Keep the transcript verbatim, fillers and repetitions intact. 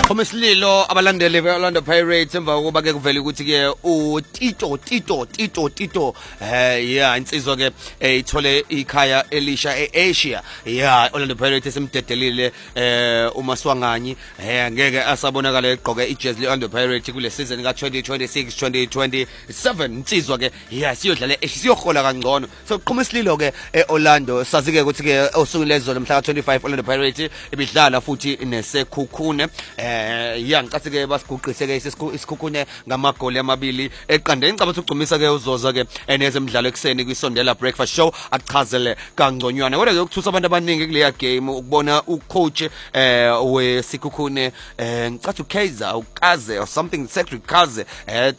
Siqhoma isililo abalandeli be-Orlando Pirates emva kokuba ke kuvela ukuthi ke uTito Tito Tito Tito eh yeah insizwa ke ithole ikhaya elisha eAsia yeah Orlando Pirates esemdedelile eh uMaswanganyi eh ngeke asabonakala egqoke ijezi le-Orlando Pirates kule season ka twenty twenty-six twenty twenty-seven insizwa ke yeah siyodlala siyohola kangcono so qhoma isililo ke eOrlando sazi ke ukuthi ke osuku lezolo mhla ka twenty-five Orlando Pirates ibidlala futhi nesekhukhune eh yeah ngicathi ke basiguqise ke isikhukhune ngamagoli amabili eqandeni ngicabanga ukugcumisa ke uzoza ke enezemidlalo ekseni kwisondela breakfast show achazele kangconywana kodwa ke ukuthusa abantu abaningi kuleya game ukubona ucoach eh wesikhukhune eh ngicathi uKaizer ukaze or something Cedric Kaze eh